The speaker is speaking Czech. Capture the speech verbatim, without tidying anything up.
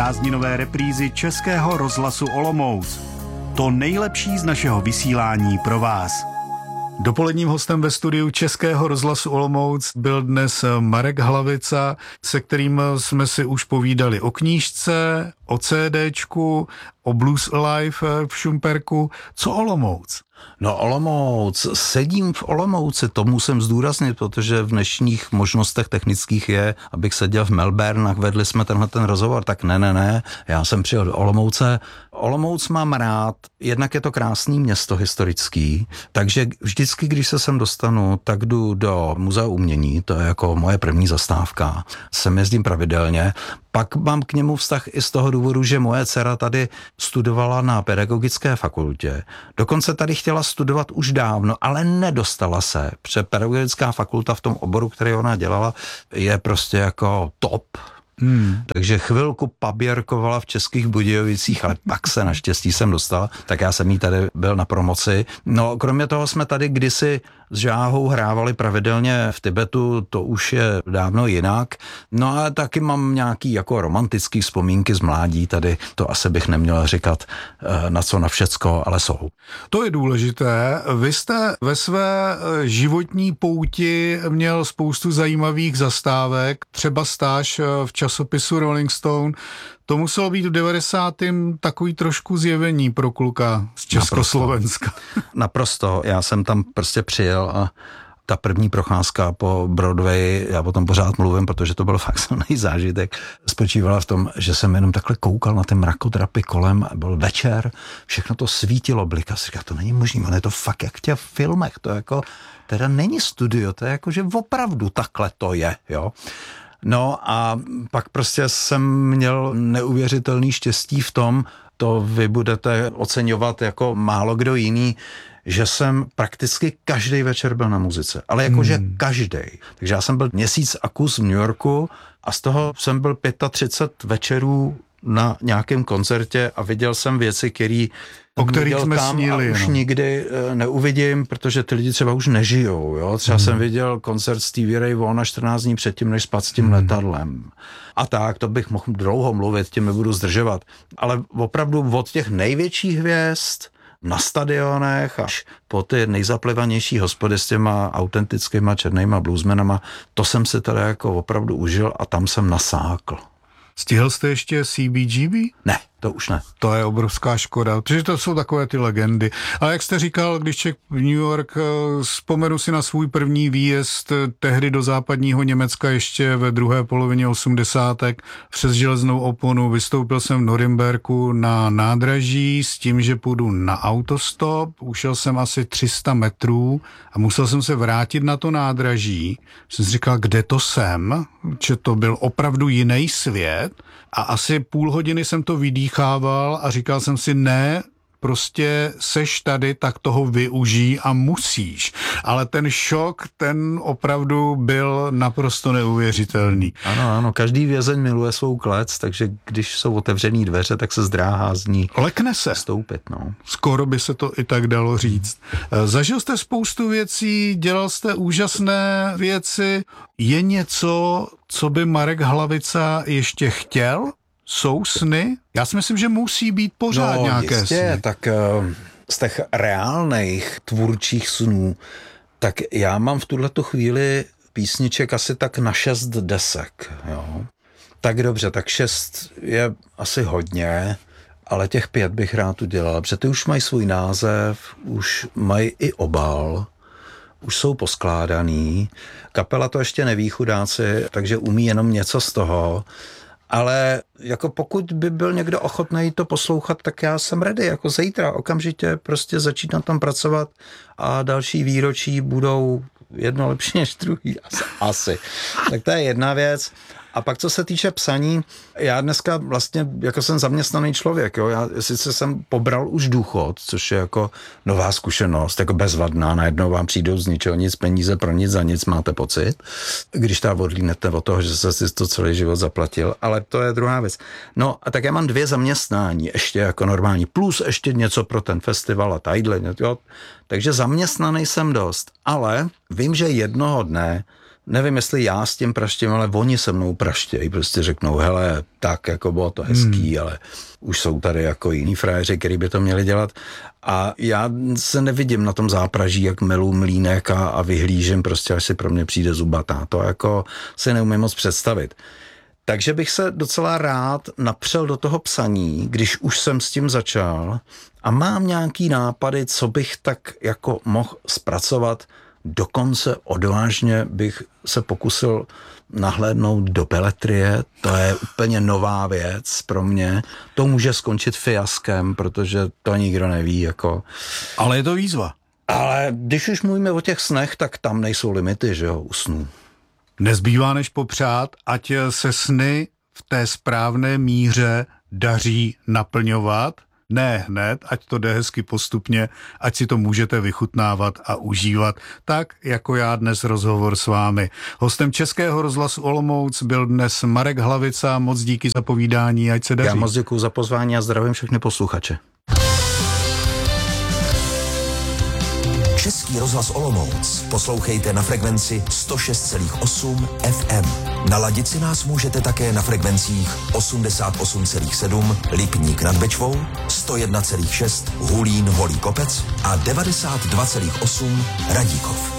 prázdninové reprízy Českého rozhlasu Olomouc. To nejlepší z našeho vysílání pro vás. Dopoledním hostem ve studiu Českého rozhlasu Olomouc byl dnes Marek Hlavica, se kterým jsme si už povídali o knížce, o CDčku, o Blues Alive v Šumperku. Co Olomouc? No Olomouc, sedím v Olomouci, to musím zdůraznit, protože v dnešních možnostech technických je, abych seděl v Melbourne a vedli jsme tenhle ten rozhovor, tak ne, ne, ne, já jsem přijel do Olomouce. Olomouc mám rád, jednak je to krásný město historický, takže vždycky, když se sem dostanu, tak jdu do Muzea umění, to je jako moje první zastávka, sem jezdím pravidelně. Pak mám k němu vztah i z toho důvodu, že moje dcera tady studovala na pedagogické fakultě. Dokonce tady chtěla studovat už dávno, ale nedostala se, protože pedagogická fakulta v tom oboru, který ona dělala, je prostě jako top. Hmm. Takže chvilku paběrkovala v Českých Budějovicích, ale pak se naštěstí jsem dostal, tak já jsem jí tady byl na promoci. No kromě toho jsme tady kdysi s žáhou hrávali pravidelně v Tibetu, to už je dávno jinak. No a taky mám nějaký jako romantický vzpomínky z mládí tady, to asi bych neměl říkat na co na všecko, ale jsou. To je důležité. Vy jste ve své životní pouti měl spoustu zajímavých zastávek, třeba stáž v časopisu Rolling Stone. To muselo být v devadesátém takový trošku zjevení pro kluka z Československa. Naprosto. Naprosto. Já jsem tam prostě přijel a ta první procházka po Broadway, já o tom pořád mluvím, protože to byl fakt silný zážitek, spočívala v tom, že jsem jenom takhle koukal na ty mrakodrapy kolem, byl večer, všechno to svítilo, blika, si říkal, to není možný, ale je to fakt jak v těch filmech, to jako, teda není studio, to je jako, že opravdu takhle to je, jo. No a pak prostě jsem měl neuvěřitelný štěstí v tom, to vy budete oceňovat jako málo kdo jiný, že jsem prakticky každý večer byl na muzice, ale jakože hmm. každý. Takže já jsem byl měsíc a kus v New Yorku a z toho jsem byl třicet pět večerů na nějakém koncertě a viděl jsem věci, které o kterých jsme snili, už no. nikdy neuvidím, protože ty lidi třeba už nežijou. Jo? Třeba hmm. jsem viděl koncert Stevie Ray Vaughana čtrnáct dní předtím, než spadl s tím hmm. letadlem. A tak, to bych mohl dlouho mluvit, tím nebudu zdržovat. Ale opravdu od těch největších hvězd na stadionech až po ty nejzaplivanější hospody s těma autentickýma černýma bluesmenama, to jsem si teda jako opravdu užil a tam jsem nasákl. Stihl jste ještě C B G B? Ne, to už ne. To je obrovská škoda, protože to jsou takové ty legendy. Ale jak jste říkal, když člověk v New York, vzpomenu si na svůj první výjezd tehdy do západního Německa ještě ve druhé polovině osmdesátek přes železnou oponu. Vystoupil jsem v Norimberku na nádraží s tím, že půjdu na autostop. Ušel jsem asi tři sta metrů a musel jsem se vrátit na to nádraží. Jsem si říkal, kde to jsem? Že to byl opravdu jiný svět. A asi půl hodiny jsem to vydýchával a říkal jsem si, ne, prostě seš tady, tak toho využij a musíš. Ale ten šok, ten opravdu byl naprosto neuvěřitelný. Ano, ano, každý vězeň miluje svou klec, takže když jsou otevřený dveře, tak se zdráhá z ní. Lekne se. Stoupit, no. Skoro by se to i tak dalo říct. Zažil jste spoustu věcí, dělal jste úžasné věci. Je něco, co by Marek Hlavica ještě chtěl? Jsou sny? Já si myslím, že musí být pořád no, nějaké jistě, sny. Tak uh, z těch reálných tvůrčích snů, tak já mám v tuhletu chvíli písniček asi tak na šest desek. Jo. Tak dobře, tak šest je asi hodně, ale těch pět bych rád udělal, protože ty už mají svůj název, už mají i obal, už jsou poskládaný. Kapela to ještě neví, chudáci, takže umí jenom něco z toho. Ale jako pokud by byl někdo ochotný to poslouchat, tak já jsem ready, jako zítra okamžitě prostě začít na tom pracovat a další výročí budou jedno lepší než druhý, asi. asi. Tak to je jedna věc. A pak, co se týče psaní, já dneska vlastně, jako jsem zaměstnaný člověk, jo, já sice jsem pobral už důchod, což je jako nová zkušenost, jako bezvadná, najednou vám přijdou z ničeho nic, peníze pro nic, za nic máte pocit, když tam odlínete od toho, že jste si to celý život zaplatil, ale to je druhá věc. No a tak já mám dvě zaměstnání, ještě jako normální, plus ještě něco pro ten festival a tadyhle, jo, takže zaměstnaný jsem dost, ale vím, že jednoho dne nevím, jestli já s tím praštím, ale oni se mnou praštějí, prostě řeknou, hele, tak, jako bylo to hezký, hmm. ale už jsou tady jako jiní frajeři, který by to měli dělat. A já se nevidím na tom zápraží, jak melu mlýnek a, a vyhlížím prostě, až si pro mě přijde zubatá. To jako si neumím moc představit. Takže bych se docela rád napřel do toho psaní, když už jsem s tím začal a mám nějaký nápady, co bych tak jako mohl zpracovat. Dokonce odvážně bych se pokusil nahlédnout do beletrie, to je úplně nová věc pro mě. To může skončit fiaskem, protože to nikdo neví. Jako. Ale je to výzva. Ale když už mluvíme o těch snech, tak tam nejsou limity, že jo, u snů. Nezbývá než popřát, ať se sny v té správné míře daří naplňovat. Ne hned, ať to jde hezky postupně, ať si to můžete vychutnávat a užívat, tak jako já dnes rozhovor s vámi. Hostem Českého rozhlasu Olomouc byl dnes Marek Hlavica, moc díky za povídání, ať se daří. Já moc děkuji za pozvání a zdravím všechny posluchače. Český rozhlas Olomouc poslouchejte na frekvenci sto šest celá osm F M. Naladit si nás můžete také na frekvencích osmdesát osm celá sedm Lipník nad Bečvou, sto jedna celá šest Hulín Holý Kopec a devadesát dva celá osm Radíkov.